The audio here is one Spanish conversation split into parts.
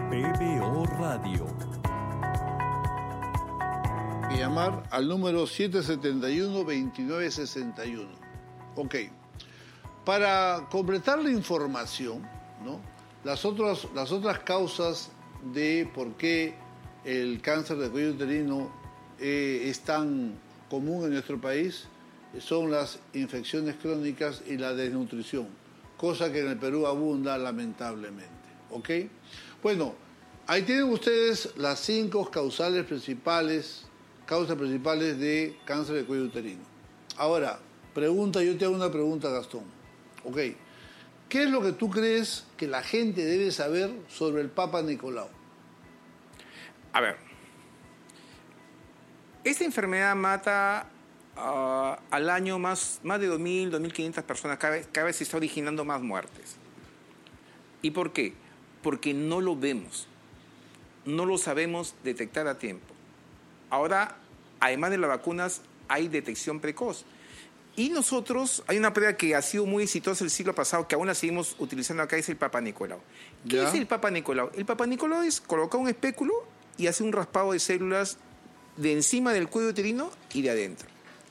PBO Radio. Llamar al número 771-2961. Ok. Para completar la información, ¿no? Las otras causas de por qué el cáncer de cuello uterino es tan común en nuestro país son las infecciones crónicas y la desnutrición, cosa que en el Perú abunda lamentablemente. ¿Ok? Bueno, ahí tienen ustedes las 5 causas principales de cáncer de cuello uterino. Ahora, yo te hago una pregunta, Gastón. ¿Ok? ¿Qué es lo que tú crees que la gente debe saber sobre el Papa Nicolau? A ver, esta enfermedad mata al año más de 2.000, 2.500 personas. Cada vez se está originando más muertes. ¿Y por qué? Porque no lo vemos. No lo sabemos detectar a tiempo. Ahora, además de las vacunas, hay detección precoz. Y nosotros, hay una prueba que ha sido muy exitosa el siglo pasado, que aún la seguimos utilizando acá, es el Papa Nicolau. ¿Qué es el Papa Nicolau? El Papa Nicolau es colocar un espéculo y hacer un raspado de células de encima del cuello uterino y de adentro.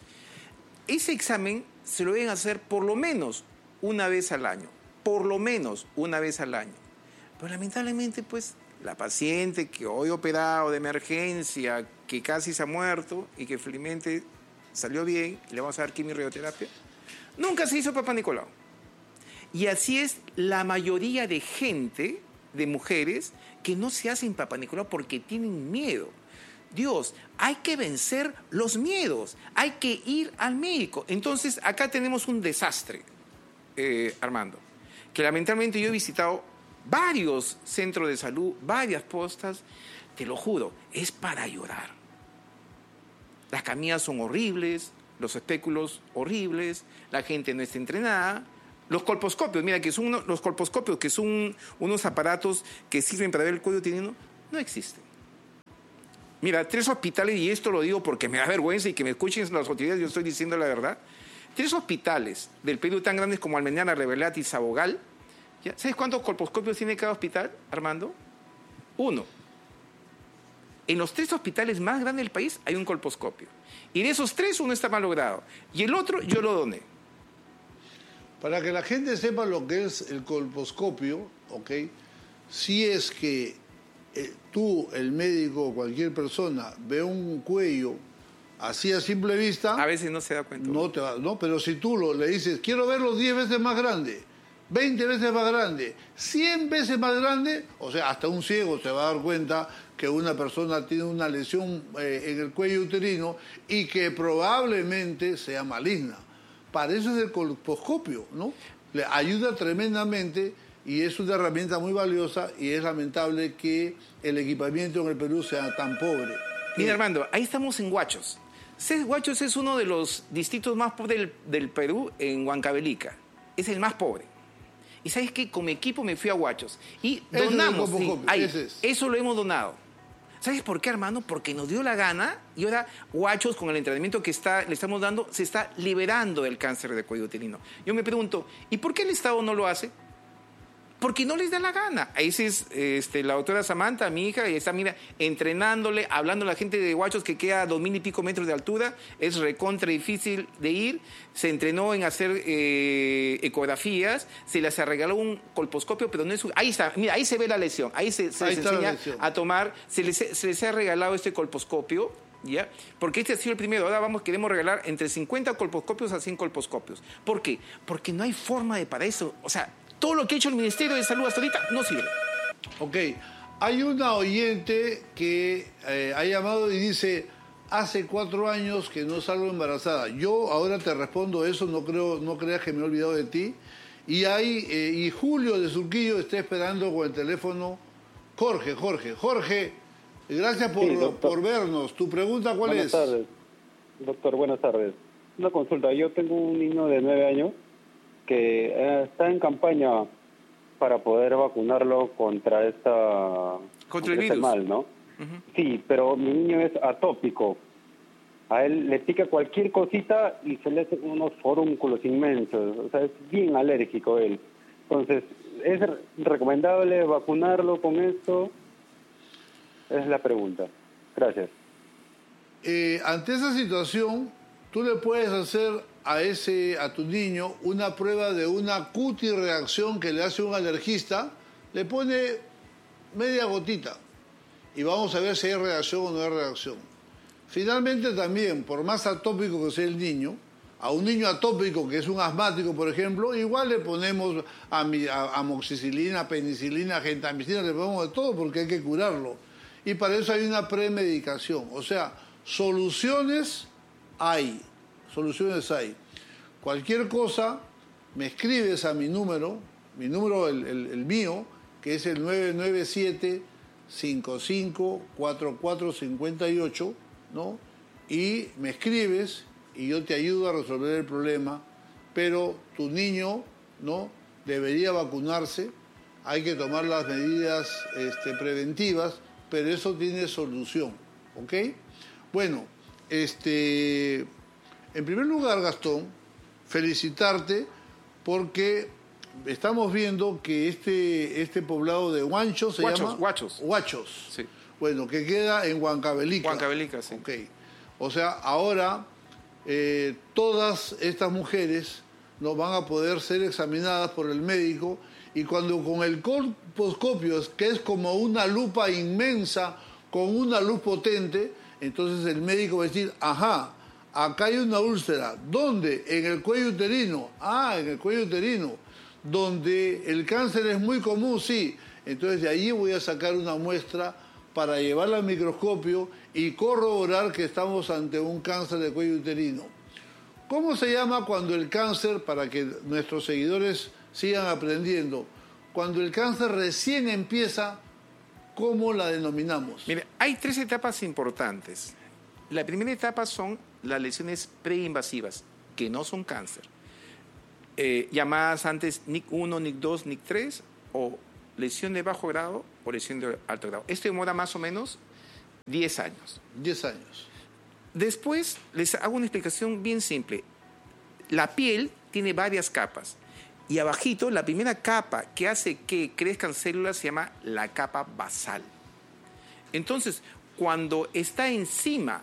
Ese examen se lo deben hacer por lo menos una vez al año. Por lo menos una vez al año. Pero lamentablemente, pues, la paciente que hoy operado de emergencia, que casi se ha muerto y que felizmente salió bien, le vamos a dar quimio-radioterapia, nunca se hizo Papa Nicolau. Y así es la mayoría de gente, de mujeres, que no se hacen Papa Nicolau porque tienen miedo. Dios, hay que vencer los miedos, hay que ir al médico. Entonces, acá tenemos un desastre, Armando, que lamentablemente yo he visitado varios centros de salud, varias postas, te lo juro, es para llorar. Las camillas son horribles, los espéculos horribles, la gente no está entrenada. Los colposcopios, mira, los colposcopios, que son unos aparatos que sirven para ver el cuello uterino, no existen. Mira, 3 hospitales, y esto lo digo porque me da vergüenza y que me escuchen las autoridades, yo estoy diciendo la verdad. 3 hospitales del Perú tan grandes como Almenara, Revelati y Sabogal. ¿Ya? ¿Sabes cuántos colposcopios tiene cada hospital, Armando? 1. En los 3 hospitales más grandes del país hay un colposcopio. Y de esos 3, uno está mal logrado. Y el otro yo lo doné. Para que la gente sepa lo que es el colposcopio, ¿ok? Si es que tú, el médico o cualquier persona, ve un cuello así a simple vista... A veces no se da cuenta. No, pero si tú le dices, quiero verlo 10 veces más grande, 20 veces más grande, 100 veces más grande, o sea, hasta un ciego se va a dar cuenta que una persona tiene una lesión en el cuello uterino y que probablemente sea maligna. Para eso es el colposcopio, ¿no? Le ayuda tremendamente y es una herramienta muy valiosa y es lamentable que el equipamiento en el Perú sea tan pobre. Mira, Armando, ahí estamos en Huachos. Huachos es uno de los distritos más pobres del Perú en Huancavelica. Es el más pobre. Y ¿sabes qué? Con mi equipo me fui a Huachos y donamos. Eso lo hemos donado. ¿Sabes por qué, Armando? Porque nos dio la gana y ahora Huachos, con el entrenamiento que le estamos dando, se está liberando del cáncer de cuello uterino. Yo me pregunto, ¿y por qué el Estado no lo hace? Porque no les da la gana. Ahí es la doctora Samantha, mi hija, y está, mira, entrenándole, hablando a la gente de Huachos que queda a 2.000 y pico metros de altura. Es recontra difícil de ir. Se entrenó en hacer ecografías. Se les regaló un colposcopio, pero no es... Ahí está, mira, ahí se ve la lesión. Ahí se les enseña a tomar. Se les ha regalado este colposcopio, ¿ya? Porque este ha sido el primero. Ahora queremos regalar entre 50 colposcopios a 100 colposcopios. ¿Por qué? Porque no hay forma para eso. O sea, todo lo que ha hecho el Ministerio de Salud hasta ahorita no sirve. Ok. Hay una oyente que ha llamado y dice, hace 4 años que no salgo embarazada. Yo ahora te respondo eso, no creas que me he olvidado de ti. Y Julio de Surquillo está esperando con el teléfono. Jorge, gracias por vernos. ¿Tu pregunta cuál es? Buenas tardes. Doctor, buenas tardes. Una consulta. Yo tengo un niño de 9 años que está en campaña para poder vacunarlo contra el virus, mal, ¿no? Uh-huh. Sí, pero mi niño es atópico. A él le pica cualquier cosita y se le hacen unos forúnculos inmensos. O sea, es bien alérgico él. Entonces, ¿es recomendable vacunarlo con esto? Es la pregunta. Gracias. Ante esa situación, tú le puedes hacer a tu niño una prueba de una cutirreacción que le hace un alergista, le pone media gotita y vamos a ver si hay reacción o no hay reacción. Finalmente también, por más atópico que sea el niño, a un niño atópico que es un asmático, por ejemplo, igual le ponemos amoxicilina, penicilina, gentamicina, le ponemos de todo porque hay que curarlo. Y para eso hay una premedicación. O sea, soluciones hay. Cualquier cosa, me escribes a mi número el mío, que es el 997-554458, ¿no? Y me escribes y yo te ayudo a resolver el problema, pero tu niño, ¿no?, debería vacunarse, hay que tomar las medidas preventivas, pero eso tiene solución, ¿ok? Bueno, en primer lugar, Gastón, felicitarte porque estamos viendo que este poblado de Huancho se llama... Huachos. Sí. Bueno, que queda en Huancavelica. Huancavelica, sí. Ok. O sea, ahora todas estas mujeres no van a poder ser examinadas por el médico y cuando con el colposcopio, que es como una lupa inmensa, con una luz potente, entonces el médico va a decir, ajá, acá hay una úlcera. ¿Dónde? En el cuello uterino. Ah, en el cuello uterino. Donde el cáncer es muy común, sí. Entonces de allí voy a sacar una muestra para llevarla al microscopio y corroborar que estamos ante un cáncer de cuello uterino. ¿Cómo se llama cuando el cáncer, para que nuestros seguidores sigan aprendiendo, cuando el cáncer recién empieza, cómo la denominamos? Mire, hay 3 etapas importantes. La primera etapa son las lesiones preinvasivas, que no son cáncer, llamadas antes NIC1, NIC2, NIC3, o lesión de bajo grado o lesión de alto grado. Esto demora más o menos 10 años. 10 años. Después les hago una explicación bien simple. La piel tiene varias capas y abajito la primera capa que hace que crezcan células se llama la capa basal. Entonces, cuando está encima,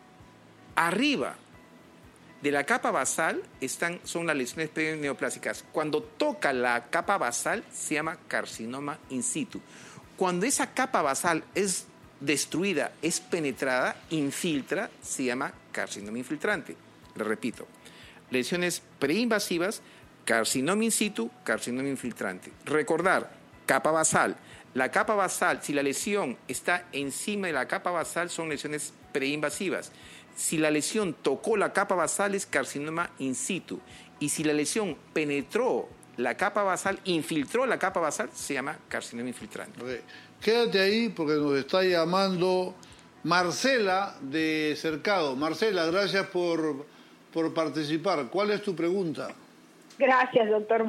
arriba de la capa basal son las lesiones neoplásicas. Cuando toca la capa basal se llama carcinoma in situ. Cuando esa capa basal es destruida, es penetrada, infiltra, se llama carcinoma infiltrante. Le repito, lesiones preinvasivas, carcinoma in situ, carcinoma infiltrante. Recordar, capa basal. La capa basal, si la lesión está encima de la capa basal, son lesiones preinvasivas. Si la lesión tocó la capa basal, es carcinoma in situ. Y si la lesión penetró la capa basal, infiltró la capa basal, se llama carcinoma infiltrante. Okay. Quédate ahí porque nos está llamando Marcela de Cercado. Marcela, gracias por participar. ¿Cuál es tu pregunta? Gracias, doctor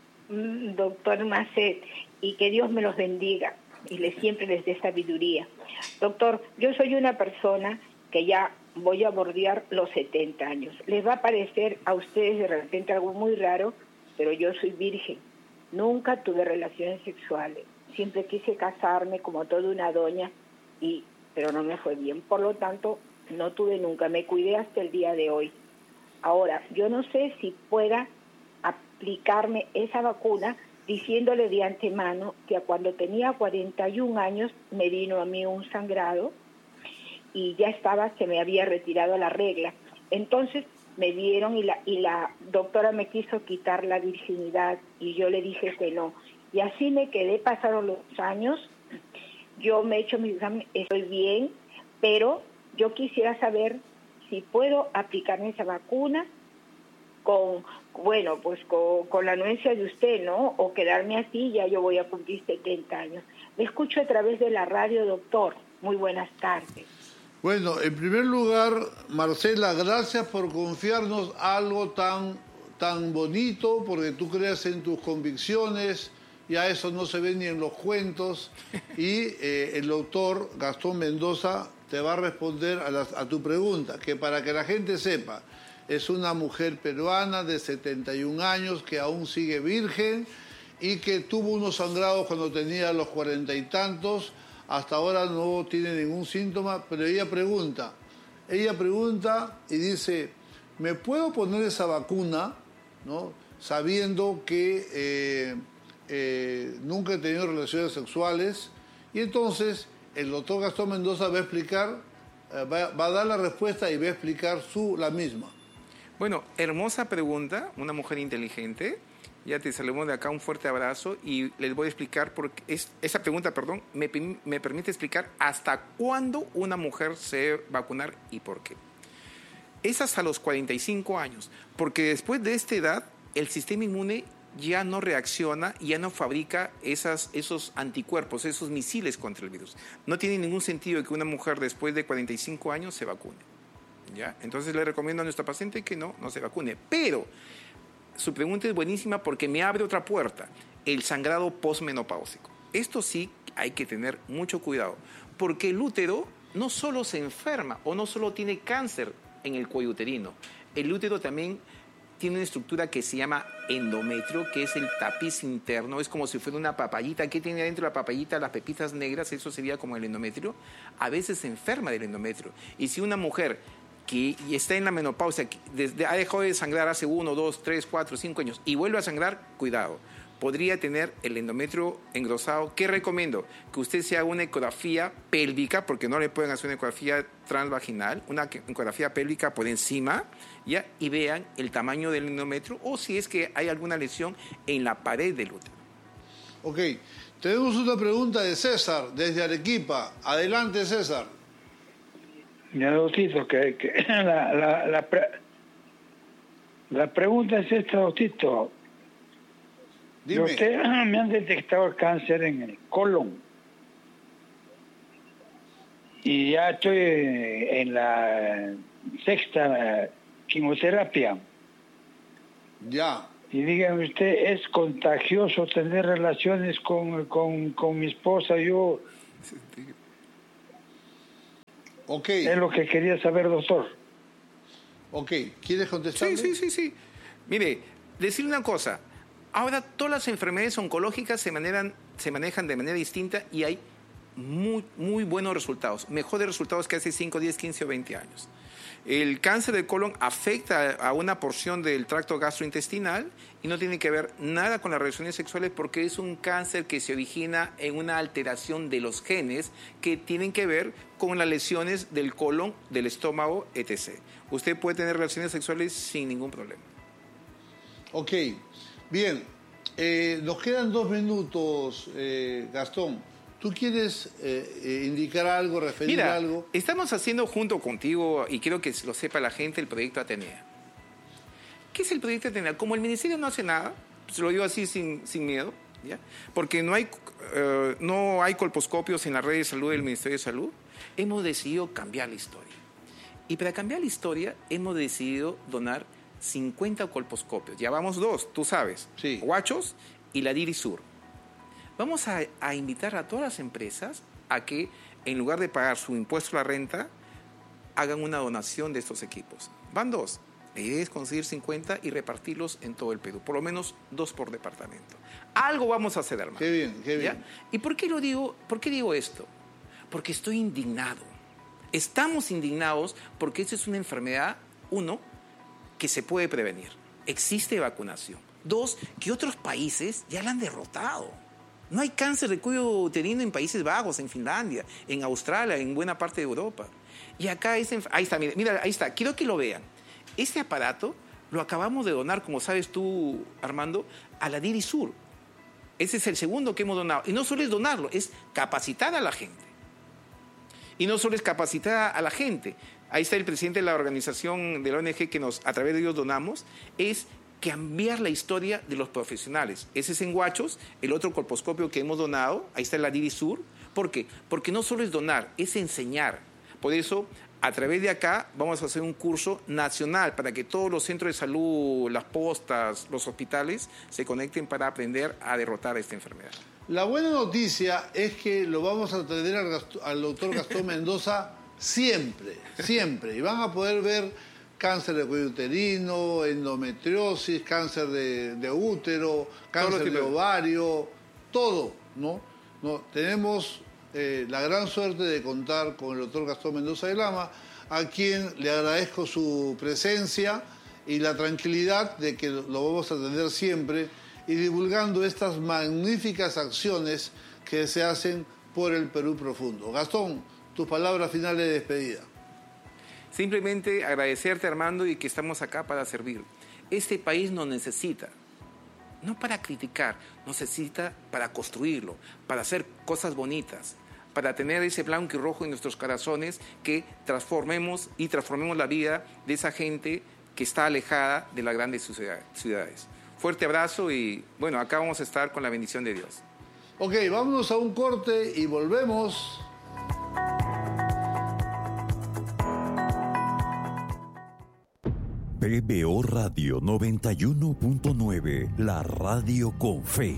Macet, y que Dios me los bendiga y siempre les dé sabiduría. Doctor, yo soy una persona que ya voy a bordear los 70 años. Les va a parecer a ustedes de repente algo muy raro, pero yo soy virgen. Nunca tuve relaciones sexuales. Siempre quise casarme como toda una doña, pero no me fue bien. Por lo tanto, no tuve nunca. Me cuidé hasta el día de hoy. Ahora, yo no sé si pueda aplicarme esa vacuna diciéndole de antemano que cuando tenía 41 años me vino a mí un sangrado y ya se me había retirado la regla. Entonces me vieron y la doctora me quiso quitar la virginidad y yo le dije que no. Y así me quedé, pasaron los años, yo me he hecho mi examen, estoy bien, pero yo quisiera saber si puedo aplicarme esa vacuna con la anuencia de usted, ¿no? O quedarme así, ya yo voy a cumplir 70 años. Me escucho a través de la radio, doctor. Muy buenas tardes. Bueno, en primer lugar, Marcela, gracias por confiarnos algo tan bonito, porque tú creas en tus convicciones, ya eso no se ve ni en los cuentos, y el doctor Gastón Mendoza te va a responder a tu pregunta, que para que la gente sepa, es una mujer peruana de 71 años que aún sigue virgen y que tuvo unos sangrados cuando tenía los 40 y tantos. hasta ahora no tiene ningún síntoma, pero ella pregunta y dice, ¿me puedo poner esa vacuna, ¿no? Sabiendo que nunca he tenido relaciones sexuales? Y entonces el doctor Gastón Mendoza va a explicar, va a dar la respuesta y va a explicar la misma. Bueno, hermosa pregunta, una mujer inteligente. Ya te saludo de acá, un fuerte abrazo y les voy a explicar, porque esa pregunta, perdón, me permite explicar hasta cuándo una mujer se debe vacunar y por qué. Es hasta los 45 años, porque después de esta edad el sistema inmune ya no reacciona y ya no fabrica esos anticuerpos, esos misiles contra el virus. No tiene ningún sentido que una mujer después de 45 años se vacune, ¿ya? Entonces le recomiendo a nuestra paciente que no se vacune. Pero su pregunta es buenísima porque me abre otra puerta, el sangrado posmenopáusico. Esto sí hay que tener mucho cuidado, porque el útero no solo se enferma o no solo tiene cáncer en el cuello uterino, el útero también tiene una estructura que se llama endometrio, que es el tapiz interno, es como si fuera una papayita. ¿Qué tiene adentro la papayita? Las pepitas negras, eso sería como el endometrio. A veces se enferma del endometrio. Y si una mujer que está en la menopausia, ha dejado de sangrar hace 1, 2, 3, 4, 5 años y vuelve a sangrar, cuidado. Podría tener el endometrio engrosado. ¿Qué recomiendo? Que usted se haga una ecografía pélvica, porque no le pueden hacer una ecografía transvaginal, una ecografía pélvica por encima, ¿ya? Y vean el tamaño del endometrio o si es que hay alguna lesión en la pared del útero. Ok, tenemos una pregunta de César, desde Arequipa. Adelante, César. Ya, doctito, la pregunta es esta, doctito. Dime. Usted me han detectado el cáncer en el colon y ya estoy en la 6ª quimioterapia. Ya. Y dígame usted, ¿es contagioso tener relaciones con mi esposa? Yo... Ok. Es lo que quería saber, doctor. Ok, ¿quieres contestar? Sí. Mire, decirle una cosa. Ahora todas las enfermedades oncológicas se manejan de manera distinta y hay muy buenos resultados, mejores resultados que hace 5, 10, 15 o 20 años. El cáncer del colon afecta a una porción del tracto gastrointestinal y no tiene que ver nada con las relaciones sexuales porque es un cáncer que se origina en una alteración de los genes que tienen que ver con las lesiones del colon, del estómago, etc. Usted puede tener relaciones sexuales sin ningún problema. Ok, bien. Nos quedan 2 minutos, Gastón. ¿Tú quieres indicar algo, referir algo? Mira, estamos haciendo junto contigo, y quiero que lo sepa la gente, el proyecto Atenea. ¿Qué es el proyecto Atenea? Como el ministerio no hace nada, se lo digo así sin miedo, ¿ya? Porque no hay colposcopios en la red de salud del Ministerio de Salud, hemos decidido cambiar la historia. Y para cambiar la historia hemos decidido donar 50 colposcopios. Ya vamos 2, tú sabes. Sí. Huachos y la Dirisur. Vamos a invitar a todas las empresas a que, en lugar de pagar su impuesto a la renta, hagan una donación de estos equipos. Van 2. La idea es conseguir 50 y repartirlos en todo el Perú. Por lo menos 2 por departamento. Algo vamos a hacer, hermano. Qué bien, qué bien. ¿Ya? ¿Y por qué lo digo? ¿Por qué digo esto? Porque estoy indignado. Estamos indignados porque esta es una enfermedad, 1, que se puede prevenir. Existe vacunación. 2, que otros países ya la han derrotado. No hay cáncer de cuello uterino en Países Bajos, en Finlandia, en Australia, en buena parte de Europa. Y acá ahí está, mira, ahí está. Quiero que lo vean. Este aparato lo acabamos de donar, como sabes tú, Armando, a la Dirisur. Ese es el segundo que hemos donado. Y no solo es donarlo, es capacitar a la gente. Y no solo es capacitar a la gente. Ahí está el presidente de la organización de la ONG que a través de ellos donamos, es cambiar la historia de los profesionales. Ese es en Huachos, el otro colposcopio que hemos donado, ahí está la Dirisur. ¿Por qué? Porque no solo es donar, es enseñar. Por eso, a través de acá, vamos a hacer un curso nacional para que todos los centros de salud, las postas, los hospitales, se conecten para aprender a derrotar esta enfermedad. La buena noticia es que lo vamos a tener al doctor Gastón Mendoza siempre. Y van a poder ver cáncer de cuello uterino, endometriosis, cáncer de útero, cáncer de ovario, todo, ¿no? Tenemos la gran suerte de contar con el doctor Gastón Mendoza de Lama, a quien le agradezco su presencia y la tranquilidad de que lo vamos a atender siempre y divulgando estas magníficas acciones que se hacen por el Perú profundo. Gastón, tus palabras finales de despedida. Simplemente agradecerte, Armando, y que estamos acá para servir. Este país nos necesita, no para criticar, nos necesita para construirlo, para hacer cosas bonitas, para tener ese blanco y rojo en nuestros corazones que transformemos la vida de esa gente que está alejada de las grandes ciudades. Fuerte abrazo y, bueno, acá vamos a estar con la bendición de Dios. Ok, vámonos a un corte y volvemos. PBO Radio 91.9, la radio con fe.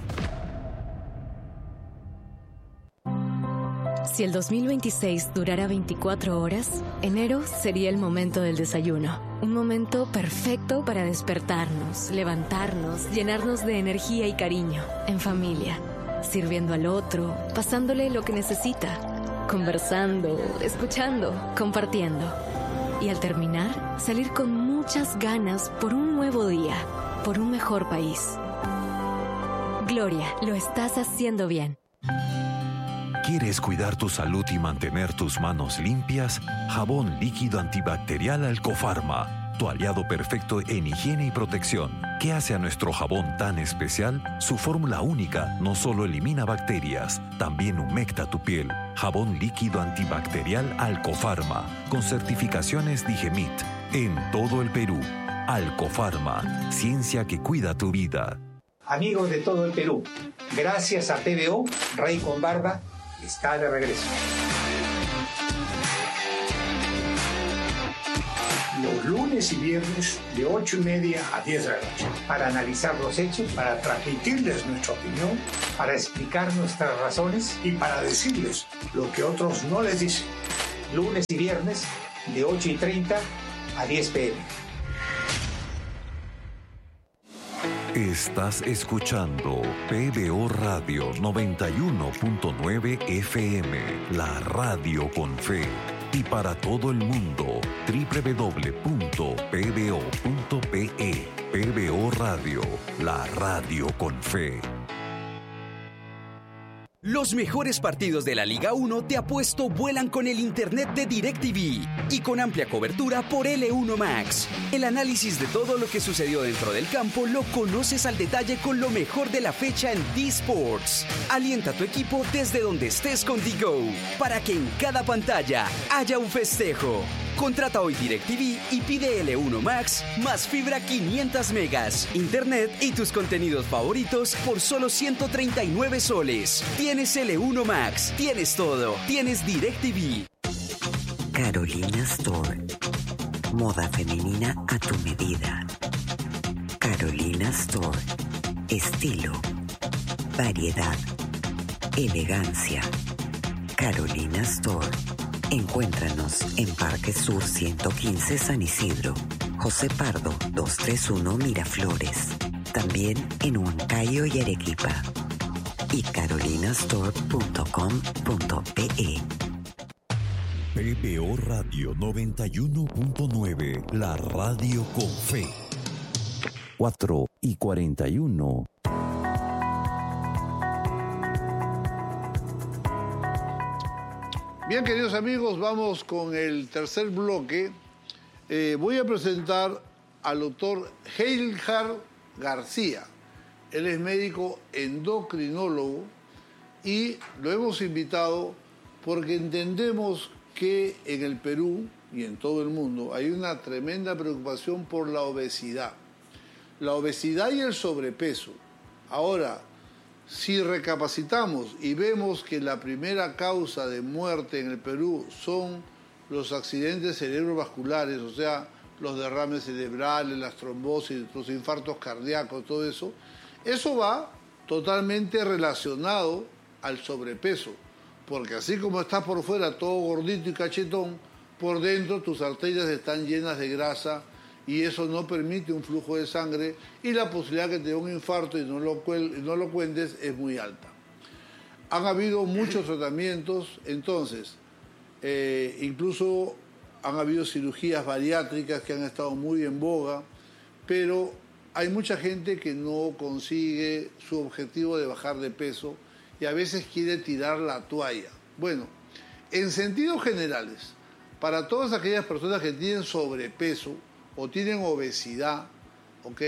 Si el 2026 durara 24 horas, enero sería el momento del desayuno. Un momento perfecto para despertarnos, levantarnos, llenarnos de energía y cariño, en familia, sirviendo al otro, pasándole lo que necesita, conversando, escuchando, compartiendo. Y al terminar, salir con muchas ganas por un nuevo día, por un mejor país. Gloria, lo estás haciendo bien. ¿Quieres cuidar tu salud y mantener tus manos limpias? Jabón líquido antibacterial Alcofarma, tu aliado perfecto en higiene y protección. ¿Qué hace a nuestro jabón tan especial? Su fórmula única no solo elimina bacterias, también humecta tu piel. Jabón líquido antibacterial Alcofarma, con certificaciones Digemit, en todo el Perú. Alcofarma, ciencia que cuida tu vida. Amigos de todo el Perú, gracias a PBO, Rey con Barba está de regreso. Los lunes y viernes de 8:30 a 10 de la noche, para analizar los hechos, para transmitirles nuestra opinión, para explicar nuestras razones y para decirles lo que otros no les dicen. Lunes y viernes de 8:30 a 10 p.m. Estás escuchando PBO Radio 91.9 FM, la radio con fe. Y para todo el mundo, www.pbo.pe. PBO Radio, la radio con fe. Los mejores partidos de la Liga 1 te apuesto vuelan con el internet de DirecTV y con amplia cobertura por L1 Max. El análisis de todo lo que sucedió dentro del campo lo conoces al detalle con lo mejor de la fecha en D-Sports. Alienta a tu equipo desde donde estés con DiGo para que en cada pantalla haya un festejo. Contrata hoy DirecTV y pide L1 Max más fibra 500 megas, internet y tus contenidos favoritos por solo 139 soles. Tienes L1 Max, tienes todo, tienes DirecTV. Carolina Store. Moda femenina a tu medida. Carolina Store. Estilo, variedad, elegancia. Carolina Store. Encuéntranos en Parque Sur 115 San Isidro, José Pardo 231 Miraflores, también en Huancayo y Arequipa, y carolinastore.com.pe. PBO Radio 91.9, la radio con fe. 4:41. Bien, queridos amigos, vamos con el tercer bloque. Voy a presentar al doctor Heilhard García. Él es médico endocrinólogo y lo hemos invitado porque entendemos que en el Perú y en todo el mundo hay una tremenda preocupación por la obesidad. La obesidad y el sobrepeso. Ahora, si recapacitamos y vemos que la primera causa de muerte en el Perú son los accidentes cerebrovasculares, o sea, los derrames cerebrales, las trombosis, los infartos cardíacos, todo eso, eso va totalmente relacionado al sobrepeso, porque así como estás por fuera todo gordito y cachetón, por dentro tus arterias están llenas de grasa y eso no permite un flujo de sangre y la posibilidad que te dé un infarto y no lo cuentes es muy alta. Han habido muchos tratamientos, entonces, incluso han habido cirugías bariátricas que han estado muy en boga, pero hay mucha gente que no consigue su objetivo de bajar de peso y a veces quiere tirar la toalla. Bueno, en sentidos generales, para todas aquellas personas que tienen sobrepeso o tienen obesidad, ¿ok?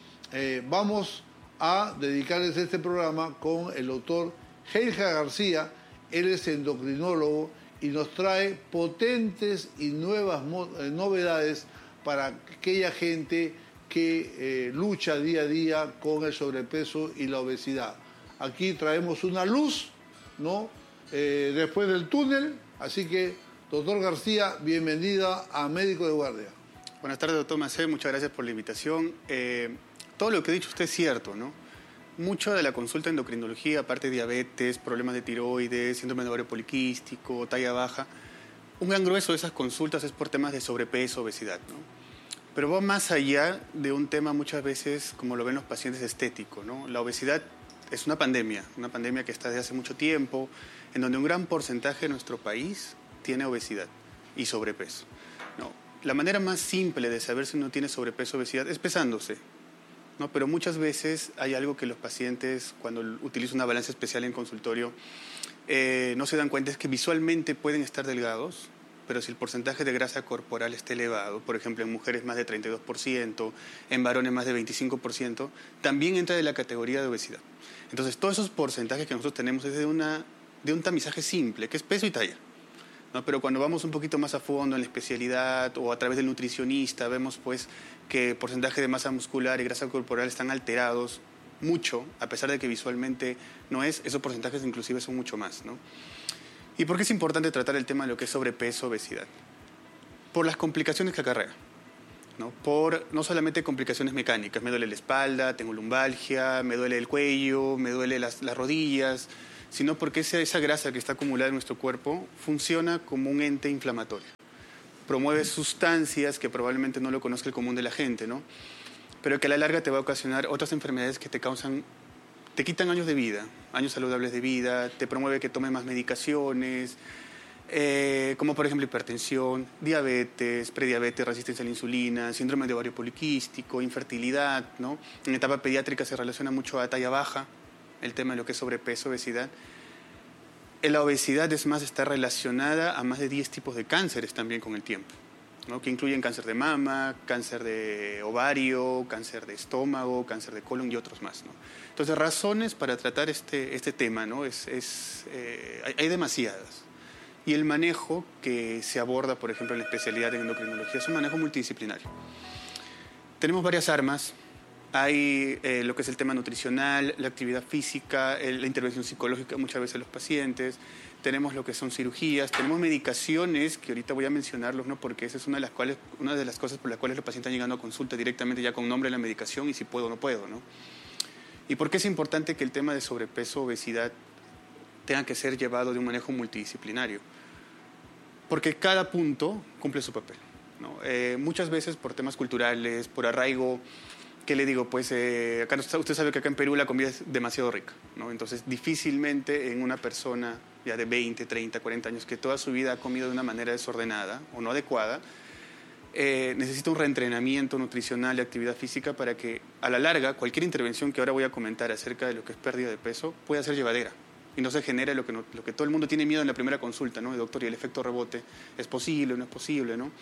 Vamos a dedicarles este programa con el doctor Heilja García. Él es endocrinólogo y nos trae potentes y nuevas novedades para aquella gente que lucha día a día con el sobrepeso y la obesidad. Aquí traemos una luz, ¿no? Después del túnel, así que, doctor García, bienvenida a Médico de Guardia. Buenas tardes, doctor Macé, muchas gracias por la invitación. Todo lo que ha dicho usted es cierto, ¿no? Mucho de la consulta de endocrinología, aparte de diabetes, problemas de tiroides, síndrome de ovario poliquístico, talla baja, un gran grueso de esas consultas es por temas de sobrepeso, obesidad, ¿no? Pero va más allá de un tema muchas veces, como lo ven los pacientes, estético, ¿no? La obesidad es una pandemia que está desde hace mucho tiempo, en donde un gran porcentaje de nuestro país tiene obesidad y sobrepeso, ¿no? La manera más simple de saber si uno tiene sobrepeso o obesidad es pesándose, ¿no? Pero muchas veces hay algo que los pacientes, cuando utilizan una balanza especial en consultorio, no se dan cuenta, es que visualmente pueden estar delgados, pero si el porcentaje de grasa corporal está elevado, por ejemplo, en mujeres más de 32%, en varones más de 25%, también entra de la categoría de obesidad. Entonces, todos esos porcentajes que nosotros tenemos es de un tamizaje simple, que es peso y talla, ¿no? Pero cuando vamos un poquito más a fondo en la especialidad o a través del nutricionista, vemos pues que porcentaje de masa muscular y grasa corporal están alterados mucho, a pesar de que visualmente no es, esos porcentajes inclusive son mucho más, ¿no? ¿Y por qué es importante tratar el tema de lo que es sobrepeso, obesidad? Por las complicaciones que acarrea, ¿no? Por no solamente complicaciones mecánicas, me duele la espalda, tengo lumbalgia, me duele el cuello, me duele las rodillas, sino porque esa grasa que está acumulada en nuestro cuerpo funciona como un ente inflamatorio. Promueve sustancias que probablemente no lo conozca el común de la gente, ¿no? Pero que a la larga te va a ocasionar otras enfermedades que te quitan años de vida, años saludables de vida, te promueve que tomes más medicaciones, como por ejemplo hipertensión, diabetes, prediabetes, resistencia a la insulina, síndrome de ovario poliquístico, infertilidad, ¿no? En etapa pediátrica se relaciona mucho a talla baja, el tema de lo que es sobrepeso, obesidad. La obesidad, es más, está relacionada a más de 10 tipos de cánceres también con el tiempo, ¿no? Que incluyen cáncer de mama, cáncer de ovario, cáncer de estómago, cáncer de colon y otros más, ¿no? Entonces, razones para tratar este tema, ¿no? Hay demasiadas. Y el manejo que se aborda, por ejemplo, en la especialidad en endocrinología es un manejo multidisciplinario. Tenemos varias armas. Hay lo que es el tema nutricional, la actividad física, la intervención psicológica muchas veces de los pacientes. Tenemos lo que son cirugías, tenemos medicaciones, que ahorita voy a mencionarlos, ¿no? Porque esa es una de las cosas por las cuales los pacientes están llegando a consulta directamente ya con nombre de la medicación y si puedo o no puedo, ¿no? ¿Y por qué es importante que el tema de sobrepeso, obesidad, tenga que ser llevado de un manejo multidisciplinario? Porque cada punto cumple su papel, ¿no? Muchas veces por temas culturales, por arraigo, ¿qué le digo? Pues acá usted sabe que acá en Perú la comida es demasiado rica, ¿no? Entonces, difícilmente en una persona ya de 20, 30, 40 años que toda su vida ha comido de una manera desordenada o no adecuada, necesita un reentrenamiento nutricional y actividad física para que, a la larga, cualquier intervención que ahora voy a comentar acerca de lo que es pérdida de peso pueda ser llevadera y no se genere lo que todo el mundo tiene miedo en la primera consulta, ¿no? Doctor, y el efecto rebote, ¿es posible o no es posible, no?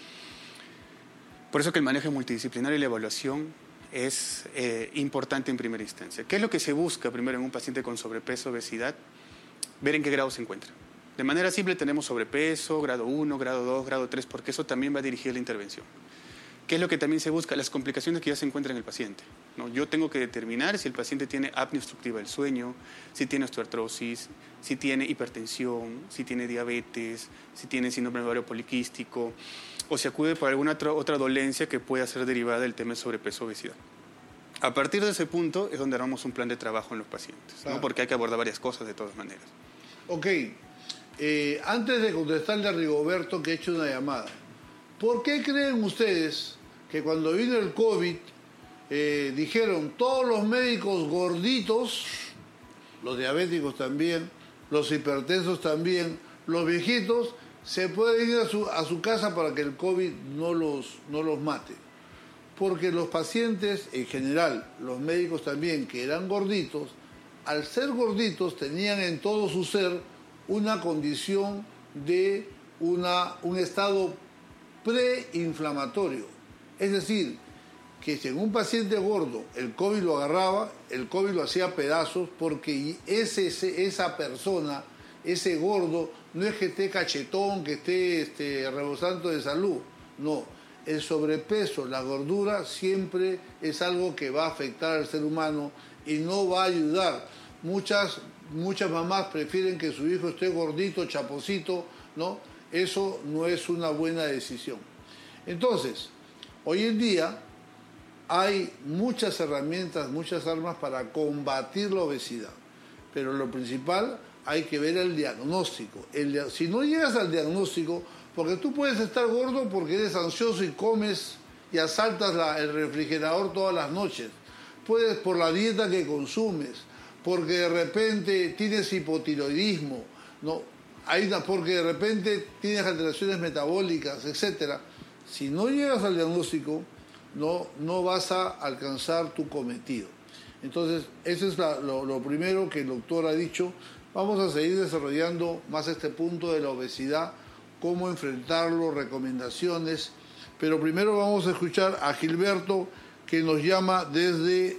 Por eso que el manejo multidisciplinario y la evaluación es importante en primera instancia. ¿Qué es lo que se busca primero en un paciente con sobrepeso, obesidad? Ver en qué grado se encuentra. De manera simple tenemos sobrepeso, grado 1, grado 2, grado 3, porque eso también va a dirigir la intervención. ¿Qué es lo que también se busca? Las complicaciones que ya se encuentran en el paciente, ¿no? Yo tengo que determinar si el paciente tiene apnea obstructiva del sueño, si tiene osteoartrosis, si tiene hipertensión, si tiene diabetes, si tiene síndrome de ovario poliquístico, o si acude por alguna otra dolencia que pueda ser derivada del tema de sobrepeso, obesidad. A partir de ese punto es donde armamos un plan de trabajo en los pacientes, ¿no? Claro. Porque hay que abordar varias cosas de todas maneras. Ok, antes de contestarle a Rigoberto, que ha hecho una llamada, ¿por qué creen ustedes que cuando vino el COVID dijeron todos los médicos gorditos, los diabéticos también, los hipertensos también, los viejitos se pueden ir a su casa para que el COVID no los mate. Porque los pacientes, en general, los médicos también, que eran gorditos, al ser gorditos tenían en todo su ser una condición de un estado preinflamatorio. Es decir, que si en un paciente gordo el COVID lo agarraba, el COVID lo hacía pedazos porque esa persona, ese gordo, no es que esté cachetón, que esté rebosando de salud. No, el sobrepeso, la gordura siempre es algo que va a afectar al ser humano y no va a ayudar. Muchas mamás prefieren que su hijo esté gordito, chaposito, ¿no? Eso no es una buena decisión. Entonces, hoy en día hay muchas herramientas, muchas armas para combatir la obesidad, pero lo principal hay que ver el diagnóstico. Si no llegas al diagnóstico, porque tú puedes estar gordo porque eres ansioso y comes y asaltas el refrigerador todas las noches, puedes por la dieta que consumes, porque de repente tienes hipotiroidismo, ¿no? Porque de repente tienes alteraciones metabólicas, etc. Si no llegas al diagnóstico, no vas a alcanzar tu cometido. Entonces, eso es lo primero que el doctor ha dicho. Vamos a seguir desarrollando más este punto de la obesidad, cómo enfrentarlo, recomendaciones. Pero primero vamos a escuchar a Gilberto, que nos llama desde...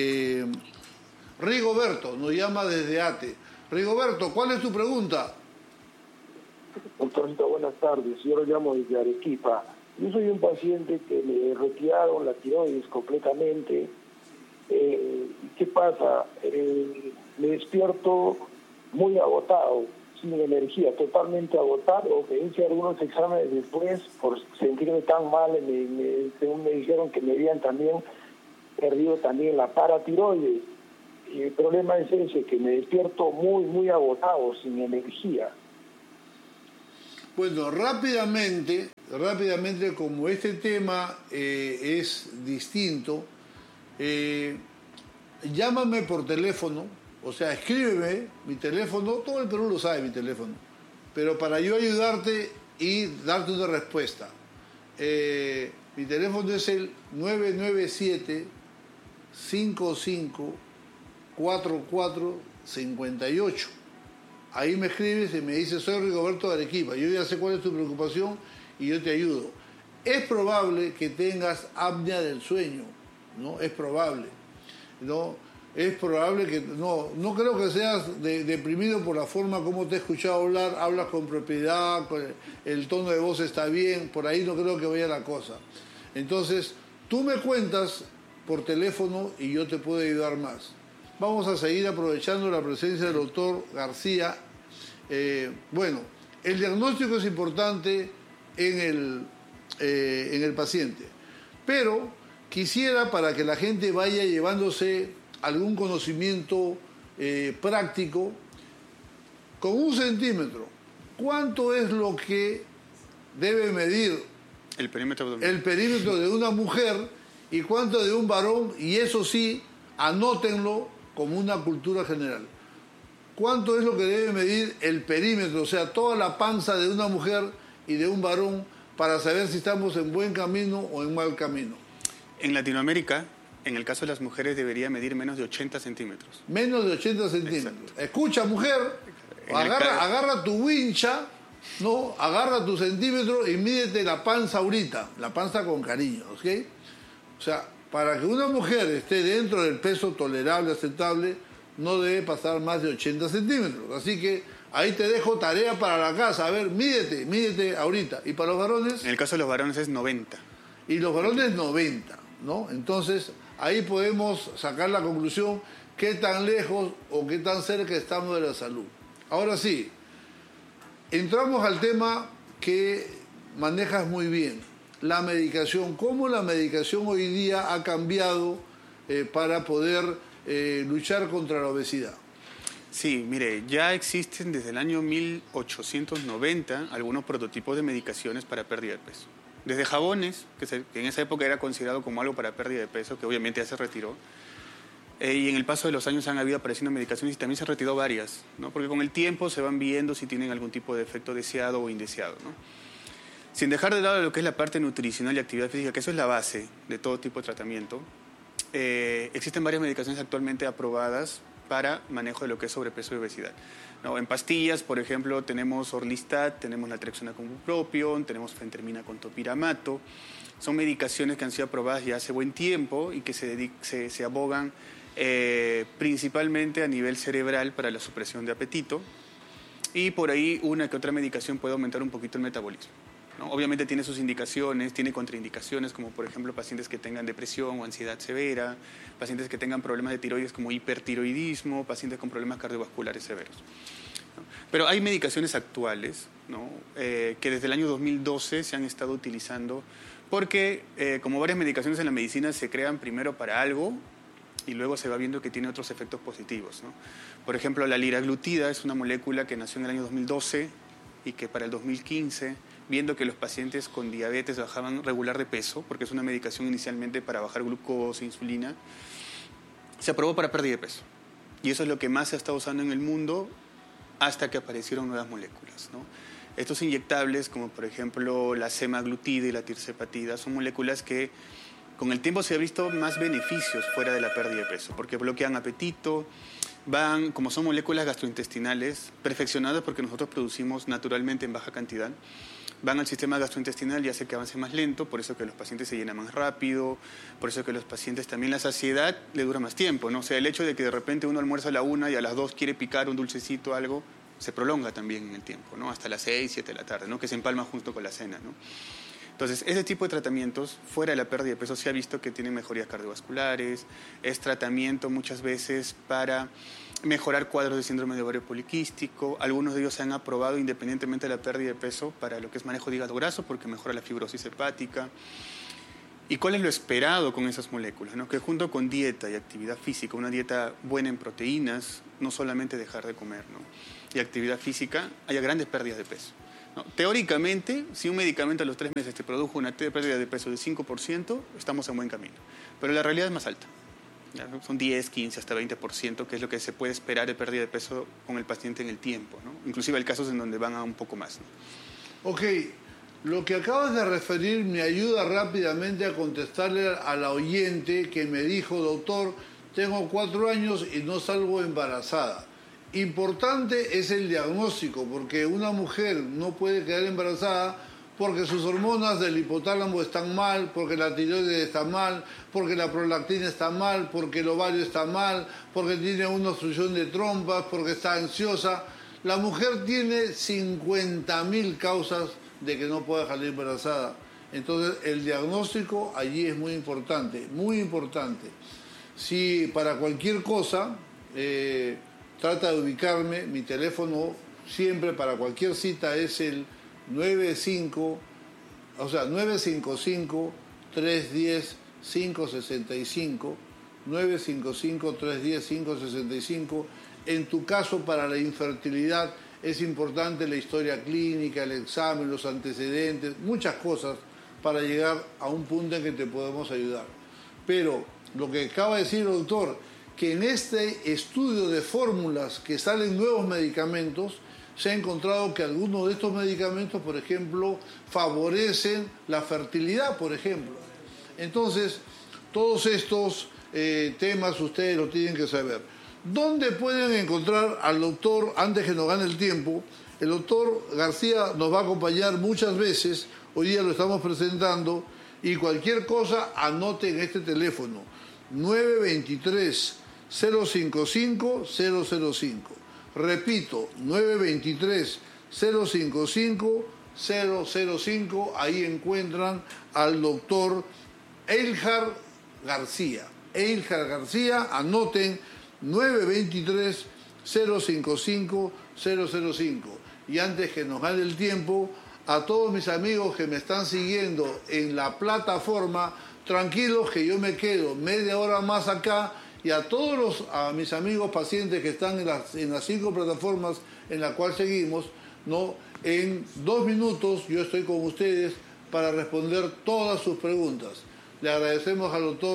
Rigoberto nos llama desde ATE. Rigoberto, ¿cuál es tu pregunta? Doctorito, buenas tardes. Yo lo llamo desde Arequipa. Yo soy un paciente que le retiraron la tiroides completamente. ¿Qué pasa? Me despierto muy agotado, sin energía, totalmente agotado. Me hice algunos exámenes después por sentirme tan mal. Según me dijeron que me habían también perdido también la paratiroides. Y el problema es ese, que me despierto muy agotado, sin energía. Bueno, rápidamente, como este tema es distinto, llámame por teléfono, o sea, escríbeme, mi teléfono, todo el Perú lo sabe mi teléfono, pero para yo ayudarte y darte una respuesta. Mi teléfono es el 997-55-4458. Ahí me escribes y me dices, soy Rigoberto de Arequipa, yo ya sé cuál es tu preocupación y yo te ayudo. Es probable que tengas apnea del sueño, ¿no? Es probable, ¿no? Es probable que, no creo que seas deprimido por la forma como te he escuchado hablar, hablas con propiedad, el tono de voz está bien, por ahí no creo que vaya la cosa. Entonces, tú me cuentas por teléfono y yo te puedo ayudar más. Vamos a seguir aprovechando la presencia del doctor García. Bueno, el diagnóstico es importante en el paciente, pero quisiera, para que la gente vaya llevándose algún conocimiento práctico, con 1 centímetro, ¿cuánto es lo que debe medir el perímetro de una mujer y cuánto de un varón? Y eso sí, anótenlo como una cultura general. ¿Cuánto es lo que debe medir el perímetro, o sea, toda la panza de una mujer y de un varón, para saber si estamos en buen camino o en mal camino? En Latinoamérica, en el caso de las mujeres, debería medir menos de 80 centímetros. Menos de 80 centímetros. Exacto. Escucha, mujer, agarra tu wincha, ¿no? Agarra tu centímetro y mídete la panza ahorita, la panza con cariño, ¿ok? O sea, para que una mujer esté dentro del peso tolerable, aceptable, no debe pasar más de 80 centímetros. Así que ahí te dejo tarea para la casa. A ver, mídete ahorita. ¿Y para los varones? En el caso de los varones es 90. Y los varones 90, ¿no? Entonces, ahí podemos sacar la conclusión qué tan lejos o qué tan cerca estamos de la salud. Ahora sí, entramos al tema que manejas muy bien. La medicación, cómo la medicación hoy día ha cambiado para poder luchar contra la obesidad. Sí, mire, ya existen desde el año 1890 algunos prototipos de medicaciones para pérdida de peso. Desde jabones, que en esa época era considerado como algo para pérdida de peso, que obviamente ya se retiró, Y en el paso de los años han habido apareciendo medicaciones y también se han retirado varias, ¿no? Porque con el tiempo se van viendo si tienen algún tipo de efecto deseado o indeseado, ¿no? Sin dejar de lado lo que es la parte nutricional y actividad física, que eso es la base de todo tipo de tratamiento, existen varias medicaciones actualmente aprobadas para manejo de lo que es sobrepeso y obesidad, ¿no? En pastillas, por ejemplo, tenemos Orlistat, tenemos naltrexona con bupropion, tenemos fentermina con topiramato. Son medicaciones que han sido aprobadas ya hace buen tiempo y que se abogan principalmente a nivel cerebral para la supresión de apetito, y por ahí una que otra medicación puede aumentar un poquito el metabolismo, ¿no? Obviamente tiene sus indicaciones, tiene contraindicaciones, como por ejemplo pacientes que tengan depresión o ansiedad severa, pacientes que tengan problemas de tiroides como hipertiroidismo, pacientes con problemas cardiovasculares severos, ¿no? Pero hay medicaciones actuales, ¿no? Que desde el año 2012 se han estado utilizando porque, como varias medicaciones en la medicina, se crean primero para algo y luego se va viendo que tiene otros efectos positivos, ¿no? Por ejemplo, la liraglutida es una molécula que nació en el año 2012 y que para el 2015, viendo que los pacientes con diabetes bajaban regular de peso, porque es una medicación inicialmente para bajar glucosa, insulina, se aprobó para pérdida de peso. Y eso es lo que más se ha estado usando en el mundo hasta que aparecieron nuevas moléculas, ¿no? Estos inyectables, como por ejemplo la semaglutida y la tirzepatida, son moléculas que con el tiempo se ha visto más beneficios fuera de la pérdida de peso, porque bloquean apetito, como son moléculas gastrointestinales, perfeccionadas porque nosotros producimos naturalmente en baja cantidad, van al sistema gastrointestinal y hace que avance más lento, por eso que los pacientes se llenan más rápido, por eso que los pacientes también la saciedad le dura más tiempo, ¿no? O sea, el hecho de que de repente uno almuerza a la 1 y a las 2 quiere picar un dulcecito o algo, se prolonga también en el tiempo, ¿no? Hasta las 6, 7 de la tarde, ¿no? Que se empalma junto con la cena, ¿no? Entonces, ese tipo de tratamientos, fuera de la pérdida de peso, se ha visto que tienen mejorías cardiovasculares, es tratamiento muchas veces para mejorar cuadros de síndrome de ovario poliquístico. Algunos de ellos se han aprobado independientemente de la pérdida de peso para lo que es manejo de hígado graso, porque mejora la fibrosis hepática. ¿Y cuál es lo esperado con esas moléculas, ¿no? Que junto con dieta y actividad física, una dieta buena en proteínas, no solamente dejar de comer, ¿no? Y actividad física, haya grandes pérdidas de peso, ¿no? Teóricamente, si un medicamento a los 3 meses te produjo una pérdida de peso del 5%, estamos en buen camino. Pero la realidad es más alta, ¿ya? Son 10, 15, hasta 20%, que es lo que se puede esperar de pérdida de peso con el paciente en el tiempo, ¿no? Inclusive hay casos en donde van a un poco más, ¿no? Ok. Lo que acabas de referir me ayuda rápidamente a contestarle a la oyente que me dijo, doctor, tengo 4 años y no salgo embarazada. Importante es el diagnóstico, porque una mujer no puede quedar embarazada porque sus hormonas del hipotálamo están mal, porque la tiroides está mal, porque la prolactina está mal, porque el ovario está mal, porque tiene una obstrucción de trompas, porque está ansiosa. La mujer tiene 50.000 causas de que no pueda salir embarazada. Entonces, el diagnóstico allí es muy importante, muy importante. Si para cualquier cosa, trata de ubicarme, mi teléfono siempre para cualquier cita es el 955-310-565, 955-310-565. En tu caso, para la infertilidad, es importante la historia clínica, el examen, los antecedentes, muchas cosas para llegar a un punto en que te podemos ayudar. Pero lo que acaba de decir el doctor, que en este estudio de fórmulas que salen nuevos medicamentos, se ha encontrado que algunos de estos medicamentos, por ejemplo, favorecen la fertilidad, por ejemplo. Entonces, todos estos temas ustedes lo tienen que saber. ¿Dónde pueden encontrar al doctor antes que nos gane el tiempo? El doctor García nos va a acompañar muchas veces, hoy día lo estamos presentando, y cualquier cosa anoten este teléfono, 923-055-005. Repito, 923-055-005, ahí encuentran al doctor Eilhard García. Eilhard García, anoten, 923-055-005. Y antes que nos gane el tiempo, a todos mis amigos que me están siguiendo en la plataforma, tranquilos que yo me quedo media hora más acá, y a a mis amigos pacientes que están en las 5 plataformas en las cuales seguimos, ¿no? En 2 minutos yo estoy con ustedes para responder todas sus preguntas. Le agradecemos al doctor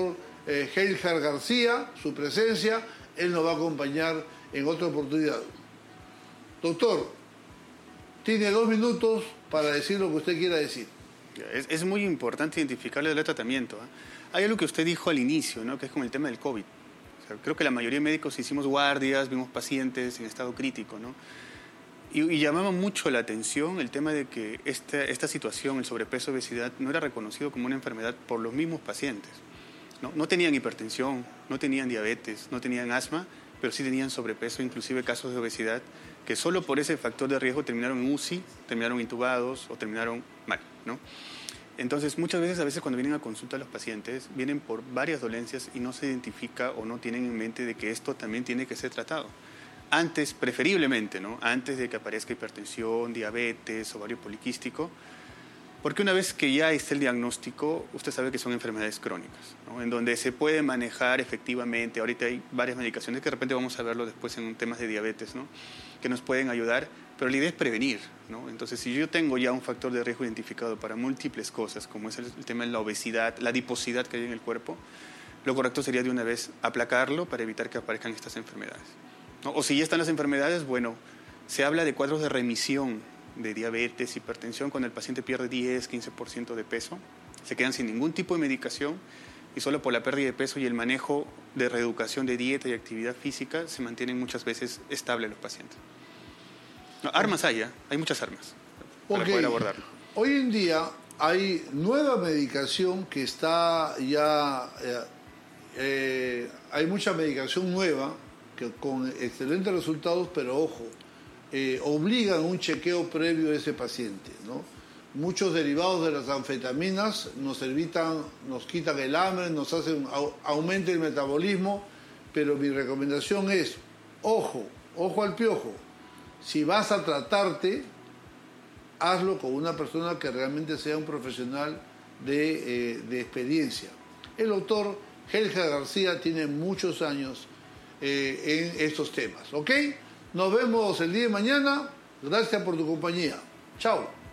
Heilhard García, su presencia. Él nos va a acompañar en otra oportunidad. Doctor, tiene 2 minutos para decir lo que usted quiera decir. Es muy importante identificarle el tratamiento. Hay algo que usted dijo al inicio, ¿no? Que es como el tema del COVID. O sea, creo que la mayoría de médicos hicimos guardias, vimos pacientes en estado crítico, ¿no? Y llamaba mucho la atención el tema de que esta situación, el sobrepeso, obesidad, no era reconocido como una enfermedad por los mismos pacientes. No tenían hipertensión, no tenían diabetes, no tenían asma, pero sí tenían sobrepeso, inclusive casos de obesidad, que solo por ese factor de riesgo terminaron en UCI, terminaron intubados o terminaron mal, ¿no? Entonces, muchas veces cuando vienen a consulta los pacientes, vienen por varias dolencias y no se identifica o no tienen en mente de que esto también tiene que ser tratado. Antes, preferiblemente, ¿no? Antes de que aparezca hipertensión, diabetes, ovario poliquístico, porque una vez que ya está el diagnóstico, usted sabe que son enfermedades crónicas, ¿no? En donde se puede manejar efectivamente. Ahorita hay varias medicaciones que de repente vamos a verlo después en temas de diabetes, ¿no? Que nos pueden ayudar, pero la idea es prevenir, ¿no? Entonces, si yo tengo ya un factor de riesgo identificado para múltiples cosas, como es el tema de la obesidad, la adiposidad que hay en el cuerpo, lo correcto sería de una vez aplacarlo para evitar que aparezcan estas enfermedades, ¿no? O si ya están las enfermedades, bueno, se habla de cuadros de remisión de diabetes, hipertensión, cuando el paciente pierde 10, 15% de peso, se quedan sin ningún tipo de medicación y solo por la pérdida de peso y el manejo de reeducación de dieta y actividad física se mantienen muchas veces estables los pacientes. No, armas hay muchas armas para poder abordarlo. Hoy en día hay nueva medicación que está ya... hay mucha medicación nueva que con excelentes resultados, pero ojo, obligan un chequeo previo a ese paciente, ¿no? Muchos derivados de las anfetaminas nos quitan el hambre, nos hacen aumenta el metabolismo, pero mi recomendación es, ojo al piojo, si vas a tratarte, hazlo con una persona que realmente sea un profesional de experiencia. El doctor Heilhard García tiene muchos años en estos temas, ¿ok? Nos vemos el día de mañana. Gracias por tu compañía. Chao.